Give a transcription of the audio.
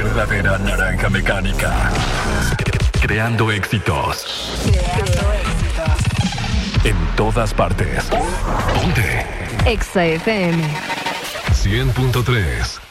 verdadera naranja mecánica. Creando éxitos. En todas partes. Ponte. Exa FM 100.3